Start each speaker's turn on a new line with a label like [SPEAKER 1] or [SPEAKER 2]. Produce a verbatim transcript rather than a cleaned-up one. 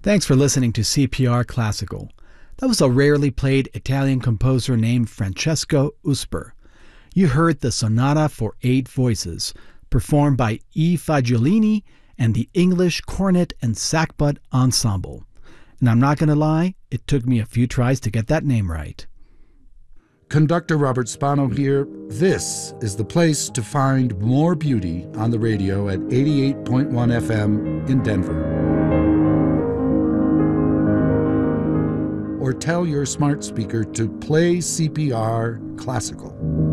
[SPEAKER 1] Thanks for listening to C P R Classical. That was a rarely played Italian composer named Francesco Usper. You heard the Sonata for Eight Voices, performed by E. Fagiolini and the English Cornet and Sackbut Ensemble. And I'm not going to lie, it took me a few tries to get that name right.
[SPEAKER 2] Conductor Robert Spano here. This is the place to find more beauty on the radio at eighty-eight point one F M in Denver. Or tell your smart speaker to play C P R Classical.